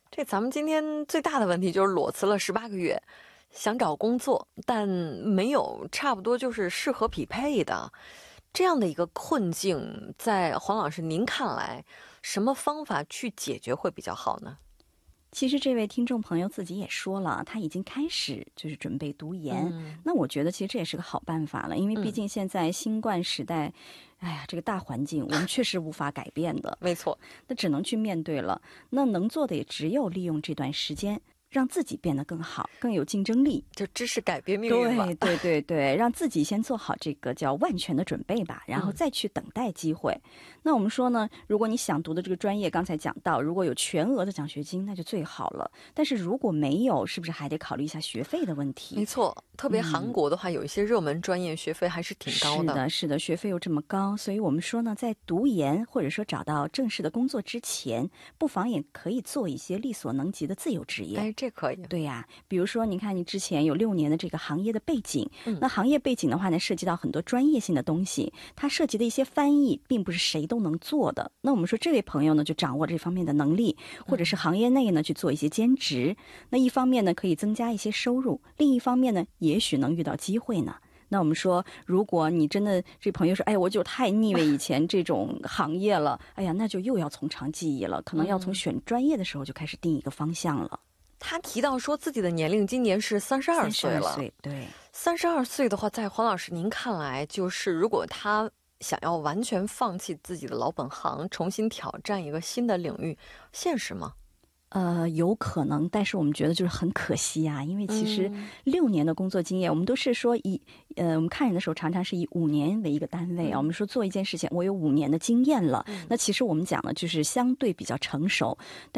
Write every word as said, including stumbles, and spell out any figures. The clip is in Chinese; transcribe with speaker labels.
Speaker 1: 这咱们今天最大的问题就是裸辞了十八个月，想找工作，但没有差不多就是适合匹配的。这样的一个困境，在黄老师您看来，什么方法去解决会比较好呢？
Speaker 2: 其实这位听众朋友自己也说了，他已经开始就是准备读研。
Speaker 1: 嗯、
Speaker 2: 那我觉得其实这也是个好办法了，因为毕竟现在新冠时代，嗯、哎呀，这个大环境我们确实无法改变的。
Speaker 1: 没错，
Speaker 2: 那只能去面对了。那能做的也只有利用这段时间，让自己变得更好，更有竞争力。
Speaker 1: 就知识改变命运吧。
Speaker 2: 对对对对，让自己先做好这个叫万全的准备吧，然后再去等待机会。嗯、那我们说呢，如果你想读的这个专业，刚才讲到，如果有全额的奖学金，那就最好了。但是如果没有，是不是还得考虑一下学费的问题？
Speaker 1: 没错，特别韩国的话，嗯、有一些热门专业学费还是挺高的。
Speaker 2: 是的，是的，学费又这么高，所以我们说呢，在读研或者说找到正式的工作之前，不妨也可以做一些力所能及的自由职业。
Speaker 1: 哎，这可以。
Speaker 2: 对呀、啊，比如说，你看你之前有六年的这个行业的背景，嗯、那行业背景的话呢，涉及到很多专业性的东西，它涉及的一些翻译，并不是谁都能做的。那我们说，这位朋友呢，就掌握这方面的能力，或者是行业内呢去做一些兼职。那一方面呢，可以增加一些收入；另一方面呢，也许能遇到机会呢。那我们说，如果你真的这朋友说，哎，我就太腻味以前这种行业了，哎呀，那就又要从长计议了，可能要从选专业的时候就开始定一个方向了。
Speaker 1: 他提到说自己的年龄今年是三十二岁了，
Speaker 2: 三十二岁，对，
Speaker 1: 三十二岁的话，在黄老师您看来，就是如果他想要完全放弃自己的老本行，重新挑战一个新的领域，现实吗？
Speaker 2: 呃，有可能，但是我们觉得就是很可惜啊，因为其实六年的工作经验，嗯、我们都是说以呃，我们看人的时候常常是以五年为一个单位啊。嗯、我们说做一件事情，我有五年的经验了，嗯、那其实我们讲的就是相对比较成熟。但